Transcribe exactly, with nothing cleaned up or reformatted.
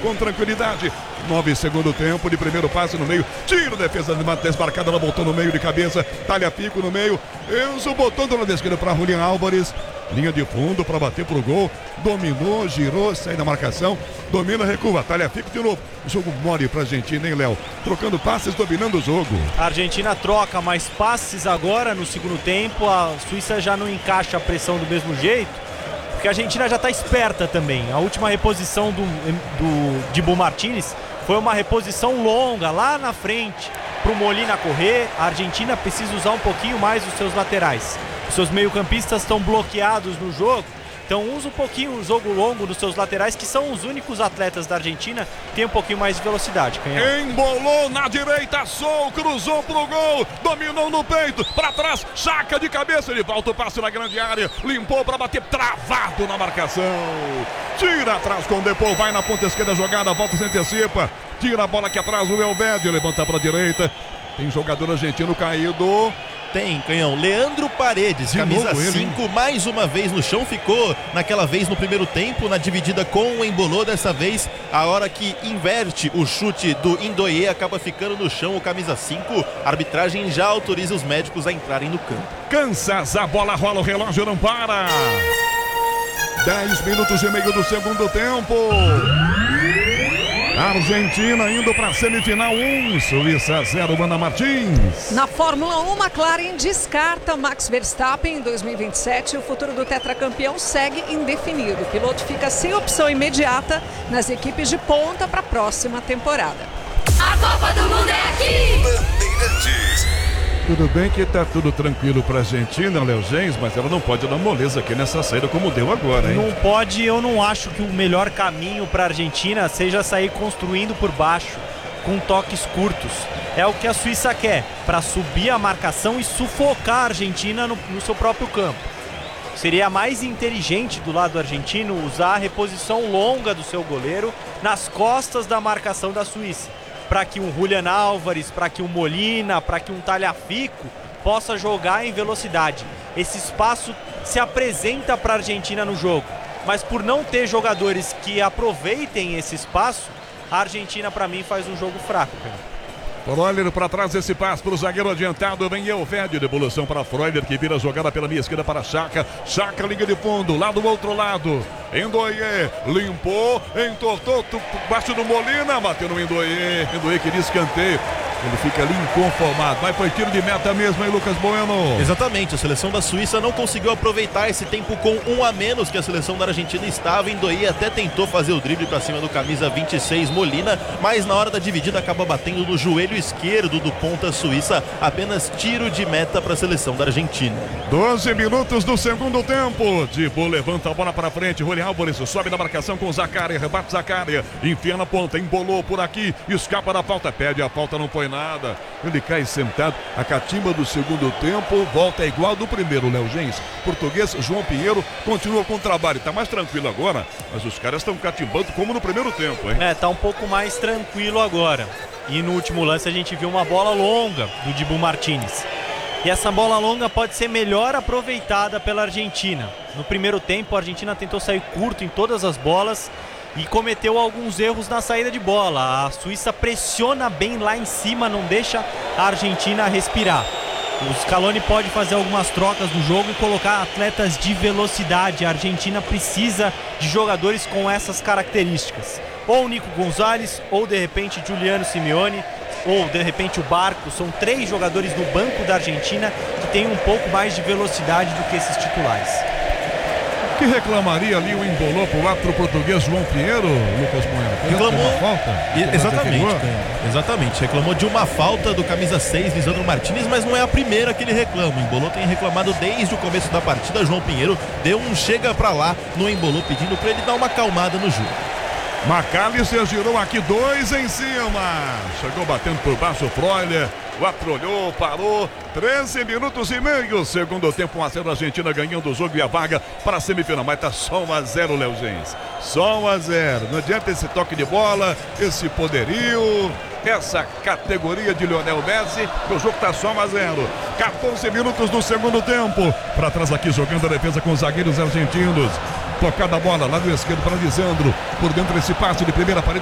com tranquilidade. Nove segundo tempo de primeiro passe no meio. Tiro, defesa desmarcada, ela voltou no meio de cabeça. Talha Fico no meio. Enzo botou do lado esquerdo para Julián Álvares. Linha de fundo para bater pro gol. Dominou, girou, sai da marcação. Domina, recua. Talha Fico de novo. Jogo mole pra Argentina, hein, Léo? Trocando passes, dominando o jogo. A Argentina troca mais passes agora no segundo tempo. A Suíça já não encaixa a pressão do mesmo jeito, porque a Argentina já está esperta também. A última reposição do, do Dibu Martínez foi uma reposição longa lá na frente para o Molina correr. A Argentina precisa usar um pouquinho mais os seus laterais. Os seus meio-campistas estão bloqueados no jogo, então usa um pouquinho o jogo longo dos seus laterais, que são os únicos atletas da Argentina que tem um pouquinho mais de velocidade. Canhão. Embolou na direita, Sol, cruzou pro gol, dominou no peito, pra trás, Chaca de cabeça, ele volta o passe na grande área, limpou pra bater, travado na marcação. Tira atrás com o Depô, vai na ponta esquerda, jogada, volta, se antecipa, tira a bola aqui atrás, o Elvédio, levanta pra direita, tem jogador argentino caído. Tem, Canhão. Leandro Paredes, de camisa cinco, mais uma vez no chão. Ficou naquela vez no primeiro tempo, na dividida com o Embolou. Dessa vez, a hora que inverte o chute do Indoie, acaba ficando no chão o camisa cinco. A arbitragem já autoriza os médicos a entrarem no campo. Kansas, a bola rola, o relógio não para. dez minutos e meio do segundo tempo. Argentina indo para a semifinal um, Suíça zero, Ana Martins. Na Fórmula um, McLaren descarta Max Verstappen em dois mil e vinte e sete. O futuro do tetracampeão segue indefinido. O piloto fica sem opção imediata nas equipes de ponta para a próxima temporada. A Copa do Mundo é aqui! Bandeirantes. Tudo bem que tá tudo tranquilo pra Argentina, Léo Gens, mas ela não pode dar moleza aqui nessa saída como deu agora, hein? Não pode, eu não acho que o melhor caminho pra Argentina seja sair construindo por baixo, com toques curtos. É o que a Suíça quer, pra subir a marcação e sufocar a Argentina no, no seu próprio campo. Seria mais inteligente do lado argentino usar a reposição longa do seu goleiro nas costas da marcação da Suíça, para que um Julián Álvares, para que um Molina, para que um Talha Fico possa jogar em velocidade. Esse espaço se apresenta para a Argentina no jogo, mas por não ter jogadores que aproveitem esse espaço, a Argentina, para mim, faz um jogo fraco, cara. Freuler para trás, esse passe para o zagueiro adiantado, vem Elvédio, devolução para Freuler, que vira a jogada pela minha esquerda para Chaca, Chaca liga de fundo, lá do outro lado, Indoie, limpou, entortou, baixo do Molina, bateu no Indoie, Indoie queria escanteio, ele fica ali inconformado, mas foi tiro de meta mesmo, hein, Lucas Bueno? Exatamente, a seleção da Suíça não conseguiu aproveitar esse tempo com um a menos que a seleção da Argentina estava. Indoie até tentou fazer o drible para cima do camisa vinte e seis, Molina, mas na hora da dividida acaba batendo no joelho esquerdo do ponta suíça. Apenas tiro de meta para a seleção da Argentina. doze minutos do segundo tempo. Dibu levanta a bola para frente, Julián Álvares sobe na marcação com Zaccaria, rebate Zaccaria, enfia na ponta, embolou por aqui, escapa da falta, pede a falta, não foi nada, ele cai sentado. A catimba do segundo tempo volta igual do primeiro, Léo Gens. Português João Pinheiro continua com o trabalho, tá mais tranquilo agora, mas os caras estão catimbando como no primeiro tempo, hein? É, tá um pouco mais tranquilo agora. E no último lance a gente viu uma bola longa do Dibu Martínez. E essa bola longa pode ser melhor aproveitada pela Argentina. No primeiro tempo a Argentina tentou sair curto em todas as bolas e cometeu alguns erros na saída de bola. A Suíça pressiona bem lá em cima, não deixa a Argentina respirar. O Scaloni pode fazer algumas trocas no jogo e colocar atletas de velocidade. A Argentina precisa de jogadores com essas características. Ou o Nico Gonzalez, ou de repente Giuliano Simeone, ou de repente o Barco. São três jogadores no banco da Argentina que tem um pouco mais de velocidade do que esses titulares. Que reclamaria ali o embolou pro lado pro português João Pinheiro, Lucas Bueno? Reclamou uma falta? E, exatamente, exatamente. Reclamou de uma falta do camisa seis, Lisandro Martínez, mas não é a primeira que ele reclama. O Embolou tem reclamado desde o começo da partida. João Pinheiro deu um chega pra lá no Embolou, pedindo pra ele dar uma acalmada no jogo. McAllister girou aqui, dois em cima. Chegou batendo por baixo o Freuler. O outro olhou, parou. treze minutos e meio. Segundo tempo, um a zero, a Argentina ganhando o jogo e a vaga para a semifinal. Mas tá só um a zero, Léo Gens. Só um a zero. Não adianta esse toque de bola, esse poderio, essa categoria de Lionel Messi, que o jogo tá só um a zero. quatorze minutos do segundo tempo. Para trás aqui, jogando a defesa com os zagueiros argentinos. Tocada a bola, lado esquerdo para Lisandro. Por dentro esse passe de primeira parede.